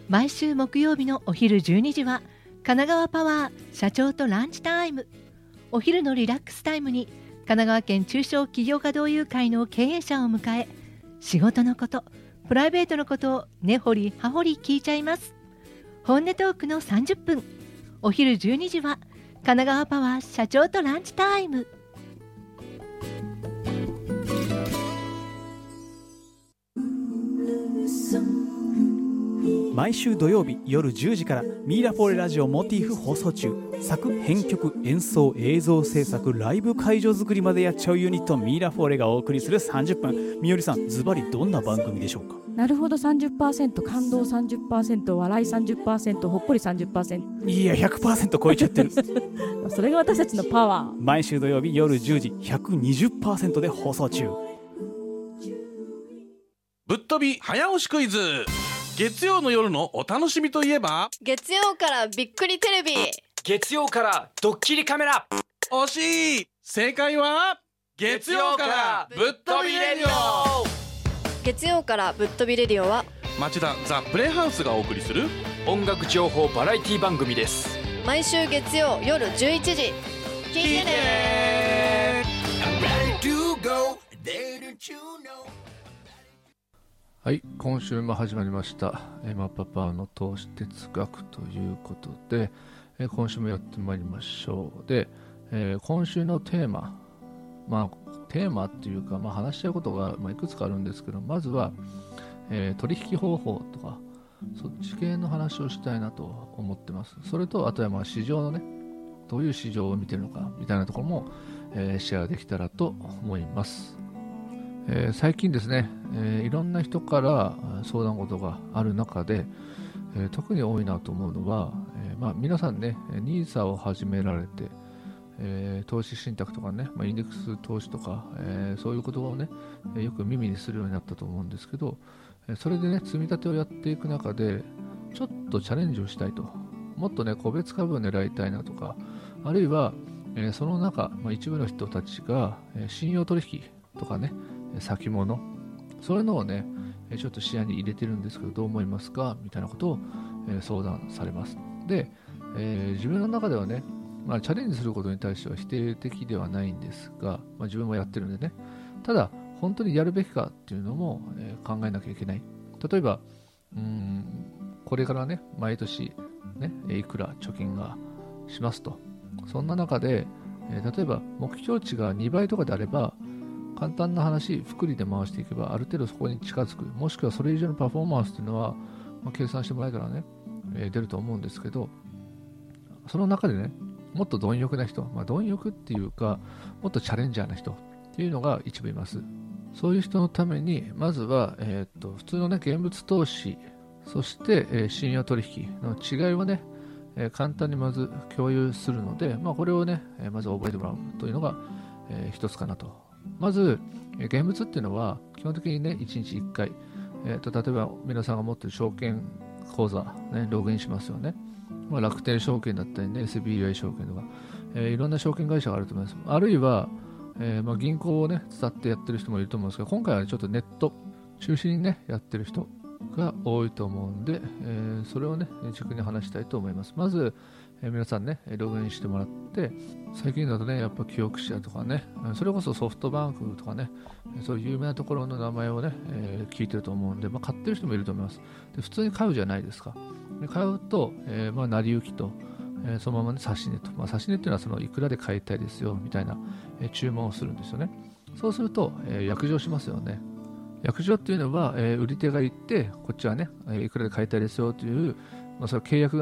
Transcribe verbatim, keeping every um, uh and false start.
毎週木曜日のお昼じゅうにじは神奈川パワー社長とランチタイム。お昼のリラックスタイムに神奈川県中小企業家同友会の経営者を迎え、仕事のこと、プライベートのことを根掘り葉掘り聞いちゃいます。本音トークのさんじゅっぷん。お昼じゅうにじは神奈川パワー社長とランチタイム。 毎週土曜日夜じゅうじからミイラフォーレラジオモティーフ放送中。作編曲演奏映像制作ライブ会場作りまでやっちゃうユニットミイラフォーレがお送りするさんじゅっぷん。みよりさん、ズバリどんな番組でしょうか？ なるほど さんじゅっパーセント、 感動 さんじゅっパーセント、 笑い さんじゅっパーセント、 ほっこり さんじゅっパーセント。 いや ひゃくパーセント 超えちゃってるそれが私たちのパワー。 毎週土曜日夜じゅうじ ひゃくにじゅっパーセント で放送中。 ぶっ飛び早押しクイズ。月曜の夜のお楽しみといえば、 月曜からびっくりテレビ、 月曜からドッキリカメラ。 惜しい。正解は月曜からぶっ飛びレディオ。 月曜からぶっ飛びレディオは町田ザ・プレイハウスがお送りする音楽情報バラエティ番組です。 毎週月曜夜じゅういちじ聞いてね。 はい、今週も始まりましたエマパパの投資哲学ということで、えー、今週もやってまいりましょう。で、えー、今週のテーマ、まあテーマっていうか、まあ、話したいことが、まあ、いくつかあるんですけど、まずは、えー、取引方法とかそっち系の話をしたいなと思ってます。それとあとはまあ市場のね、どういう市場を見てるのかみたいなところも、えー、シェアできたらと思います。えー、最近ですね、えー、いろんな人から相談事がある中で、えー、特に多いなと思うのは、えーまあ、皆さんね ニーサ を始められて、えー、投資信託とかね、まあ、インデックス投資とか、えー、そういう言葉をねよく耳にするようになったと思うんですけど、それでね積み立てをやっていく中でちょっとチャレンジをしたいと、もっとね個別株を狙いたいなとか、あるいは、えー、その中、まあ、一部の人たちが、えー、信用取引とかね先物、そういうのをねちょっと視野に入れてるんですけどどう思いますかみたいなことを、えー、相談されます。で、えー、自分の中ではね、まあ、チャレンジすることに対しては否定的ではないんですが、まあ、自分もやってるんでね、ただ本当にやるべきかっていうのも、えー、考えなきゃいけない。例えばうーんこれからね毎年ねいくら貯金がしますと、そんな中で、えー、例えば目標値がにばいとかであれば簡単な話、複利で回していけばある程度そこに近づく、もしくはそれ以上のパフォーマンスというのは、まあ、計算してもらえたらね、えー、出ると思うんですけど、その中でねもっと貪欲な人、まあ、貪欲っていうかもっとチャレンジャーな人っていうのが一部います。そういう人のためにまずは、えー、っと普通のね現物投資、そして、えー、信用取引の違いをね、えー、簡単にまず共有するので、まあ、これをね、えー、まず覚えてもらうというのが、えー、一つかなと。まず、えー、現物っていうのは基本的にねいちにちいっかい、えー、と例えば皆さんが持っている証券口座、ね、ログインしますよね。まあ、楽天証券だったりね エスビーアイ 証券とか、えー、いろんな証券会社があると思います。あるいは、えーまあ、銀行をね伝ってやってる人もいると思うんですが、今回は、ね、ちょっとネット中心にねやってる人が多いと思うんで、えー、それをね軸に話したいと思います。まず、えー、皆さんねログインしてもらって、最近だとねやっぱ記憶者とかね、それこそソフトバンクとかね、そういう有名なところの名前をね、えー、聞いてると思うんで、まあ、買ってる人もいると思います。で普通に買うじゃないですか。で買うと、えーまあ、成り行きと、えー、そのままね指値と、まあ、指値っていうのはそのいくらで買いたいですよみたいな、えー、注文をするんですよね。そうすると、えー、約定しますよね。約定っていうのは、えー、売り手が言ってこっちはねいくらで買いたいですよという、まあ、それ契約が